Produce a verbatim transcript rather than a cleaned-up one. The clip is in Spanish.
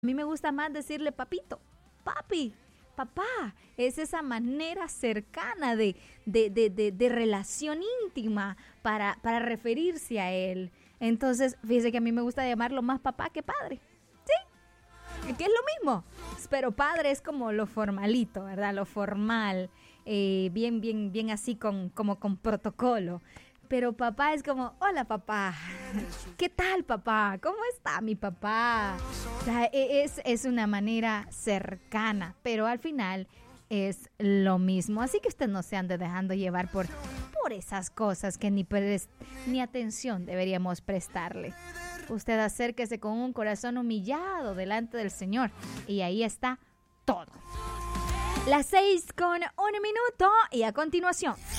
A mí me gusta más decirle papito, papi, papá. Es esa manera cercana de, de, de, de, de relación íntima para, para referirse a él. Entonces, fíjese que a mí me gusta llamarlo más papá que padre. ¿Sí? Que es lo mismo. Pero padre es como lo formalito, ¿verdad? Lo formal. Eh, bien, bien, bien así con, como con protocolo. Pero papá es como, hola papá, ¿qué tal papá? ¿Cómo está mi papá? O sea, es, es una manera cercana, pero al final es lo mismo. Así que usted no se ande dejando llevar por, por esas cosas que ni, prest, ni atención deberíamos prestarle. Usted acérquese con un corazón humillado delante del Señor y ahí está todo. Las seis con un minuto y a continuación,